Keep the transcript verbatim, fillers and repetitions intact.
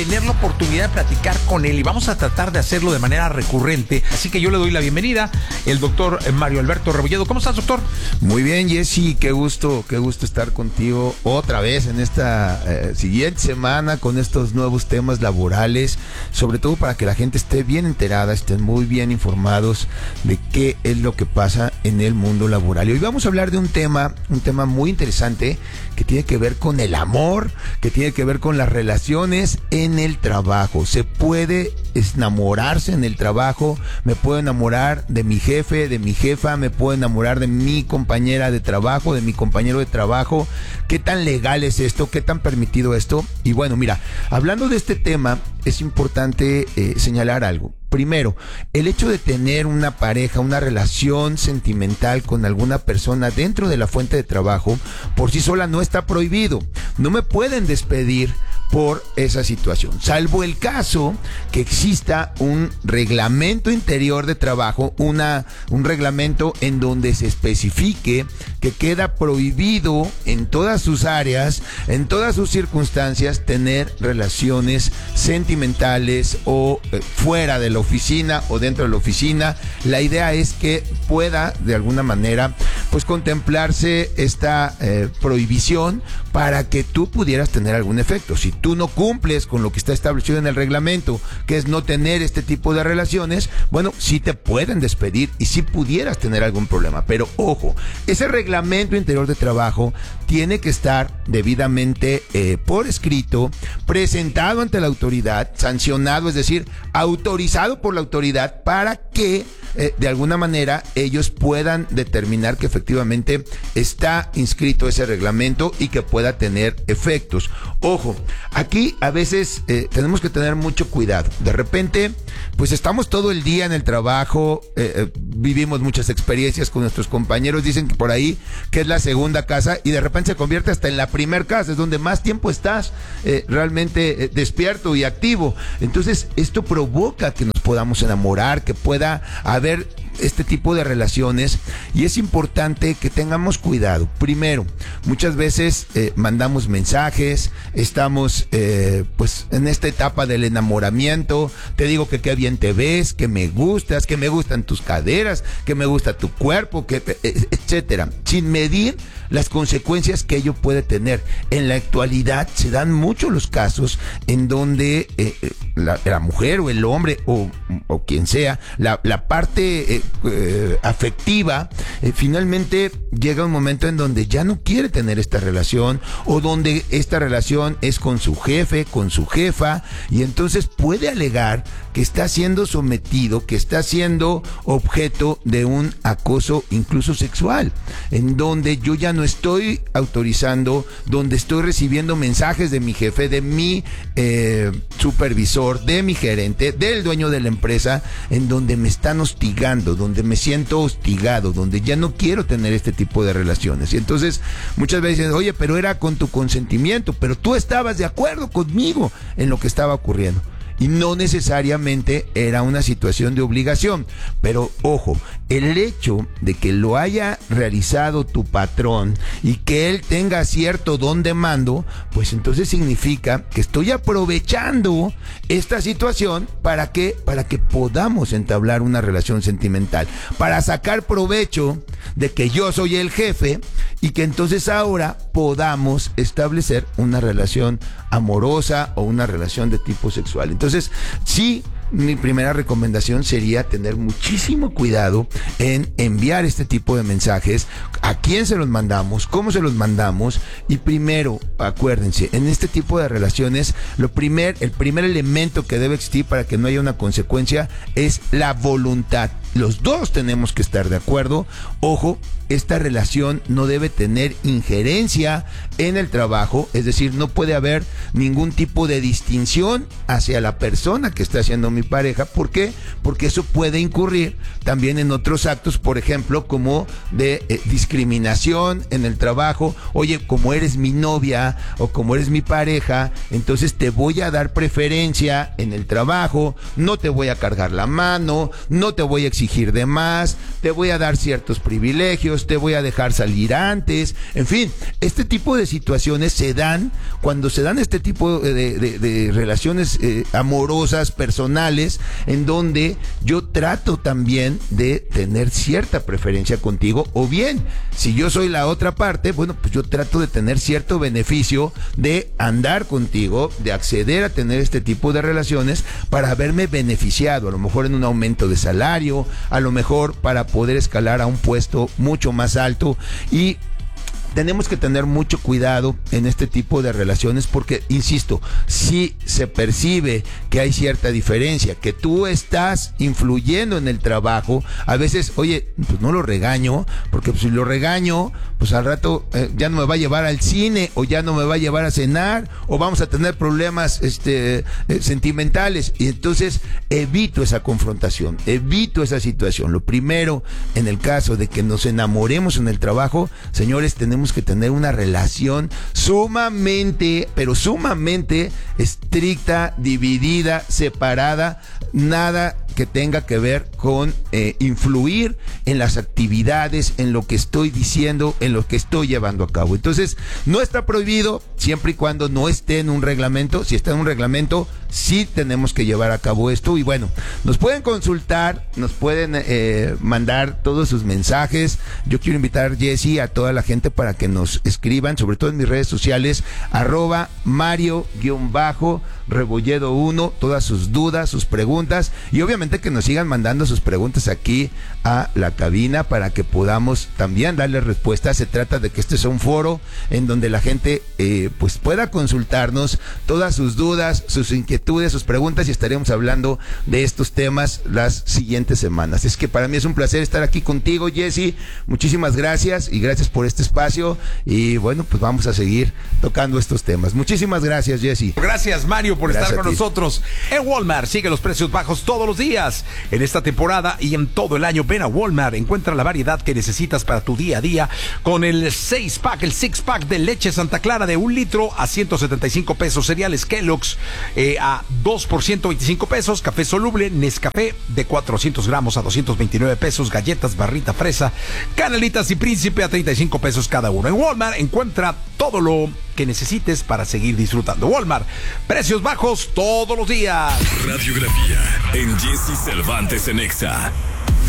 tener la oportunidad de platicar con él y vamos a tratar de hacerlo de manera recurrente. Así que yo le doy la bienvenida, el doctor Mario Alberto Rebolledo. ¿Cómo estás, doctor? Muy bien, Jesse, qué gusto, qué gusto estar contigo otra vez en esta eh, siguiente semana con estos nuevos temas laborales, sobre todo para que la gente esté bien enterada, estén muy bien informados de qué es lo que pasa en el mundo laboral. Y hoy vamos a hablar de un tema, un tema muy interesante que tiene que ver con el amor, que tiene que ver con las relaciones en el trabajo. Se puede enamorarse en el trabajo, me puedo enamorar de mi jefe, de mi jefa, me puedo enamorar de mi compañera de trabajo, de mi compañero de trabajo. ¿Qué tan legal es esto? ¿Qué tan permitido esto? Y bueno, mira, hablando de este tema, es importante eh, señalar algo. Primero, el hecho de tener una pareja, una relación sentimental con alguna persona dentro de la fuente de trabajo, por sí sola no está prohibido. No me pueden despedir por esa situación, salvo el caso que exista un reglamento interior de trabajo, una, un reglamento en donde se especifique que queda prohibido en todas sus áreas, en todas sus circunstancias, tener relaciones sentimentales o eh, fuera de la oficina o dentro de la oficina. La idea es que pueda de alguna manera pues contemplarse esta eh, prohibición para que tú pudieras tener algún efecto. Si tú no cumples con lo que está establecido en el reglamento, que es no tener este tipo de relaciones, bueno, sí te pueden despedir y sí pudieras tener algún problema. Pero ojo, ese reglamento interior de trabajo tiene que estar debidamente eh, por escrito, presentado ante la autoridad, sancionado, es decir, autorizado por la autoridad para que eh, de alguna manera ellos puedan determinar que efectivamente está inscrito ese reglamento y que pueda tener efectos. Ojo, aquí a veces eh, tenemos que tener mucho cuidado. De repente, pues estamos todo el día en el trabajo, eh, eh, vivimos muchas experiencias con nuestros compañeros, dicen que por ahí que es la segunda casa y de repente se convierte hasta en la primer casa, es donde más tiempo estás eh, realmente eh, despierto y activo. Entonces, esto provoca que nos podamos enamorar, que pueda haber este tipo de relaciones, y es importante que tengamos cuidado. Primero, muchas veces eh, mandamos mensajes, estamos eh, pues en esta etapa del enamoramiento, te digo que qué bien te ves, que me gustas, que me gustan tus caderas, que me gusta tu cuerpo, que etcétera, sin medir las consecuencias que ello puede tener. En la actualidad se dan muchos los casos en donde eh, la, la mujer o el hombre o, o quien sea, la, la parte eh, eh, afectiva, eh, finalmente llega un momento en donde ya no quiere tener esta relación, o donde esta relación es con su jefe, con su jefa, y entonces puede alegar que está siendo sometido, que está siendo objeto de un acoso incluso sexual, en donde yo ya no estoy autorizando, donde estoy recibiendo mensajes de mi jefe, de mi eh, supervisor, de mi gerente, del dueño de la empresa, en donde me están hostigando, donde me siento hostigado, donde ya no quiero tener este tipo de relaciones. Y entonces muchas veces dicen, oye, pero era con tu consentimiento, pero tú estabas de acuerdo conmigo en lo que estaba ocurriendo. Y no necesariamente era una situación de obligación. Pero ojo, el hecho de que lo haya realizado tu patrón y que él tenga cierto don de mando, pues entonces significa que estoy aprovechando esta situación para que, para que podamos entablar una relación sentimental, para sacar provecho de que yo soy el jefe y que entonces ahora podamos establecer una relación amorosa o una relación de tipo sexual. Entonces, sí, mi primera recomendación sería tener muchísimo cuidado en enviar este tipo de mensajes, a quién se los mandamos, cómo se los mandamos. Y primero, acuérdense, en este tipo de relaciones, lo primer, el primer elemento que debe existir para que no haya una consecuencia es la voluntad. Los dos tenemos que estar de acuerdo. Ojo, esta relación no debe tener injerencia en el trabajo, es decir, no puede haber ningún tipo de distinción hacia la persona que está siendo mi pareja. ¿Por qué? Porque eso puede incurrir también en otros actos, por ejemplo, como de eh, discriminación en el trabajo. Oye, como eres mi novia o como eres mi pareja, entonces te voy a dar preferencia en el trabajo, no te voy a cargar la mano, no te voy a exigir exigir de más, te voy a dar ciertos privilegios, te voy a dejar salir antes, en fin, este tipo de situaciones se dan cuando se dan este tipo de, de, de relaciones eh, amorosas, personales, en donde yo trato también de tener cierta preferencia contigo, o bien, si yo soy la otra parte, bueno, pues yo trato de tener cierto beneficio de andar contigo, de acceder a tener este tipo de relaciones para verme beneficiado, a lo mejor en un aumento de salario, a lo mejor para poder escalar a un puesto mucho más alto. Y tenemos que tener mucho cuidado en este tipo de relaciones porque, insisto, si se percibe que hay cierta diferencia, que tú estás influyendo en el trabajo, a veces, oye, pues no lo regaño, porque si lo regaño, pues al rato eh, ya no me va a llevar al cine, o ya no me va a llevar a cenar, o vamos a tener problemas este, eh, sentimentales, y entonces evito esa confrontación, evito esa situación. Lo primero, en el caso de que nos enamoremos en el trabajo, señores, tenemos que tener una relación sumamente, pero sumamente estricta, dividida, separada, nada que tenga que ver con eh, influir en las actividades, en lo que estoy diciendo, en lo que estoy llevando a cabo. Entonces, no está prohibido siempre y cuando no esté en un reglamento. Si está en un reglamento, sí tenemos que llevar a cabo esto. Y bueno, nos pueden consultar, nos pueden eh, mandar todos sus mensajes. Yo quiero invitar, Jessy, a toda la gente para que nos escriban, sobre todo en mis redes sociales, arroba Mario-Rebolledo uno, todas sus dudas, sus preguntas, y obviamente que nos sigan mandando sus preguntas aquí a la cabina para que podamos también darles respuestas. Se trata de que este sea un foro en donde la gente eh, pues pueda consultarnos todas sus dudas, sus inquietudes, sus preguntas, y estaremos hablando de estos temas las siguientes semanas. Es que para mí es un placer estar aquí contigo, Jessy. Muchísimas gracias y gracias por este espacio, y bueno, pues vamos a seguir tocando estos temas. Muchísimas gracias, Jessy. Gracias, Mario, por Gracias estar con a ti. nosotros. En Walmart sigue los precios bajos todos los días. En esta temporada y en todo el año, ven a Walmart, encuentra la variedad que necesitas para tu día a día con el seis pack, el six pack de leche Santa Clara de un litro a ciento setenta y cinco pesos, cereales Kellogg's eh, a dos por ciento veinticinco pesos, café soluble Nescafé de cuatrocientos gramos a doscientos veintinueve pesos, galletas Barrita Fresa, Canelitas y Príncipe a treinta y cinco pesos cada uno. En Walmart encuentra todo lo que necesites para seguir disfrutando. Walmart, precios bajos todos los días. Radiografía en Jessy Cervantes en Exa.